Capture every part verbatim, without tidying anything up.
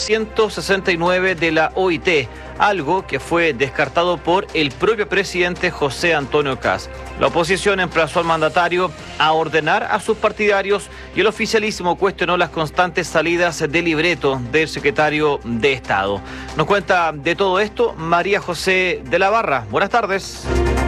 ciento sesenta y nueve de la O I T, algo que fue descartado por el propio presidente José Antonio Kast. La oposición emplazó al mandatario a ordenar a sus partidarios y el oficialismo cuestionó las constantes salidas de libreto del secretario de Estado. Nos cuenta de todo esto María José de la Barra. Buenas tardes.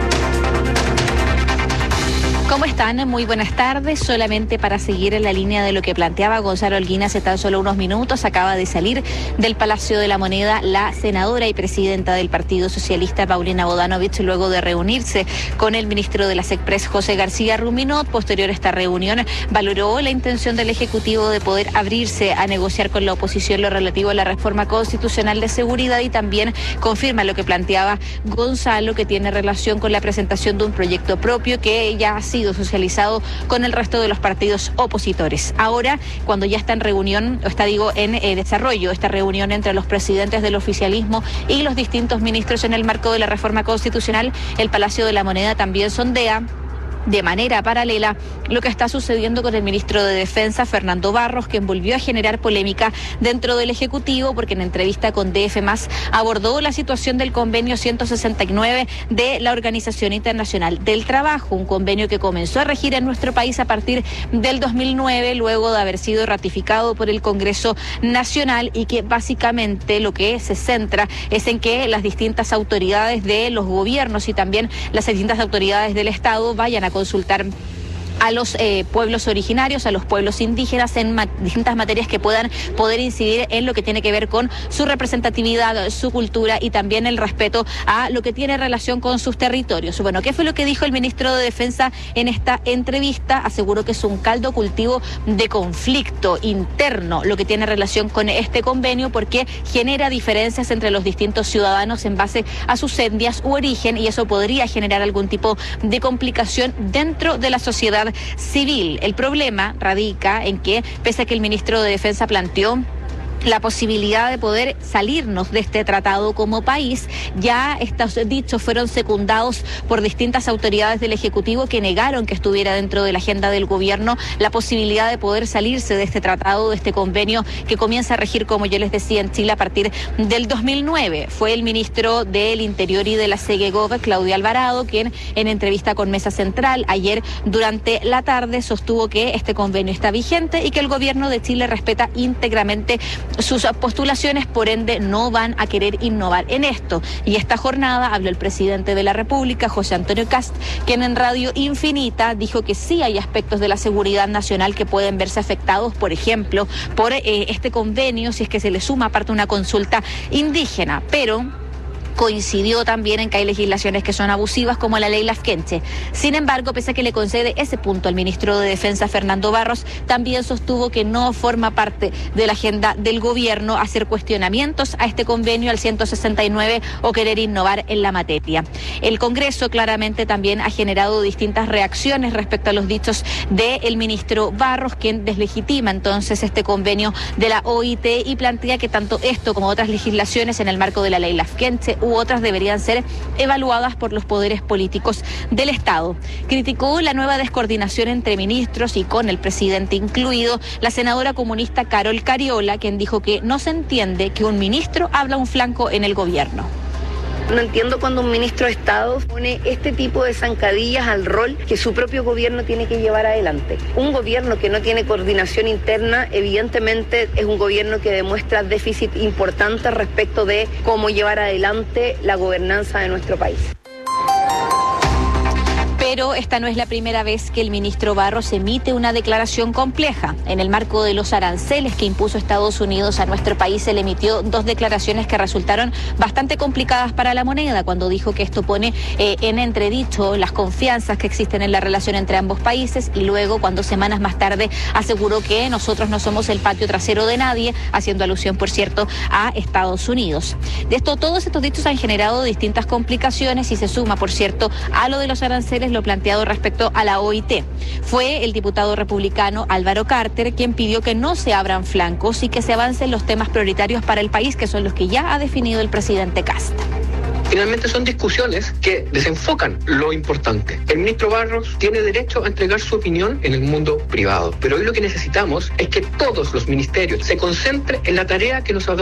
¿Cómo están? Muy buenas tardes. Solamente para seguir en la línea de lo que planteaba Gonzalo Holguín hace tan solo unos minutos, acaba de salir del Palacio de la Moneda la senadora y presidenta del Partido Socialista, Paulina Bodanovich, luego de reunirse con el ministro de la SECPRES, José García Ruminot. Posterior a esta reunión, valoró la intención del Ejecutivo de poder abrirse a negociar con la oposición lo relativo a la reforma constitucional de seguridad y también confirma lo que planteaba Gonzalo, que tiene relación con la presentación de un proyecto propio que ya ha sido socializado con el resto de los partidos opositores. Ahora, cuando ya está en reunión, o está digo en eh, desarrollo, esta reunión entre los presidentes del oficialismo y los distintos ministros en el marco de la reforma constitucional, el Palacio de la Moneda también sondea de manera paralela lo que está sucediendo con el ministro de Defensa, Fernando Barros, quien volvió a generar polémica dentro del Ejecutivo porque en entrevista con D F más abordó la situación del convenio ciento sesenta y nueve de la Organización Internacional del Trabajo, un convenio que comenzó a regir en nuestro país a partir del dos mil nueve, luego de haber sido ratificado por el Congreso Nacional, y que básicamente lo que se centra es en que las distintas autoridades de los gobiernos y también las distintas autoridades del Estado vayan a consultar a los eh, pueblos originarios, a los pueblos indígenas en ma- distintas materias que puedan poder incidir en lo que tiene que ver con su representatividad, su cultura y también el respeto a lo que tiene relación con sus territorios. Bueno, ¿qué fue lo que dijo el ministro de Defensa en esta entrevista? Aseguró que es un caldo cultivo de conflicto interno lo que tiene relación con este convenio, porque genera diferencias entre los distintos ciudadanos en base a sus etnias u origen, y eso podría generar algún tipo de complicación dentro de la sociedad civil. El problema radica en que, pese a que el ministro de Defensa planteó la posibilidad de poder salirnos de este tratado como país, ya estos dichos fueron secundados por distintas autoridades del Ejecutivo que negaron que estuviera dentro de la agenda del gobierno la posibilidad de poder salirse de este tratado, de este convenio que comienza a regir, como yo les decía, en Chile a partir del dos mil nueve. Fue el ministro del Interior y de la SEGEGOV, Claudio Alvarado, quien en entrevista con Mesa Central ayer durante la tarde sostuvo que este convenio está vigente y que el gobierno de Chile respeta íntegramente sus postulaciones, por ende no van a querer innovar en esto. Y esta jornada habló el presidente de la República, José Antonio Kast, quien en Radio Infinita dijo que sí hay aspectos de la seguridad nacional que pueden verse afectados, por ejemplo, por eh, este convenio, si es que se le suma aparte una consulta indígena, pero coincidió también en que hay legislaciones que son abusivas, como la ley Lafkenche. Sin embargo, pese a que le concede ese punto al ministro de Defensa, Fernando Barros, también sostuvo que no forma parte de la agenda del gobierno hacer cuestionamientos a este convenio, al ciento sesenta y nueve, o querer innovar en la materia. El Congreso claramente también ha generado distintas reacciones respecto a los dichos del ministro Barros, quien deslegitima entonces este convenio de la O I T y plantea que tanto esto como otras legislaciones en el marco de la ley Lafkenche u otras deberían ser evaluadas por los poderes políticos del Estado. Criticó la nueva descoordinación entre ministros y con el presidente incluido la senadora comunista Carol Cariola, quien dijo que no se entiende que un ministro habla un flanco en el gobierno. No entiendo cuando un ministro de Estado pone este tipo de zancadillas al rol que su propio gobierno tiene que llevar adelante. Un gobierno que no tiene coordinación interna, evidentemente es un gobierno que demuestra déficit importante respecto de cómo llevar adelante la gobernanza de nuestro país. Pero esta no es la primera vez que el ministro Barros emite una declaración compleja. En el marco de los aranceles que impuso Estados Unidos a nuestro país, él emitió dos declaraciones que resultaron bastante complicadas para la moneda, cuando dijo que esto pone eh, en entredicho las confianzas que existen en la relación entre ambos países, y luego, cuando semanas más tarde aseguró que nosotros no somos el patio trasero de nadie, haciendo alusión, por cierto, a Estados Unidos. De esto, todos estos dichos han generado distintas complicaciones y se suma, por cierto, a lo de los aranceles lo planteado respecto a la O I T. Fue el diputado republicano Álvaro Carter quien pidió que no se abran flancos y que se avancen los temas prioritarios para el país, que son los que ya ha definido el presidente Kast. Finalmente son discusiones que desenfocan lo importante. El ministro Barros tiene derecho a entregar su opinión en el mundo privado, pero hoy lo que necesitamos es que todos los ministerios se concentren en la tarea que nos ha dado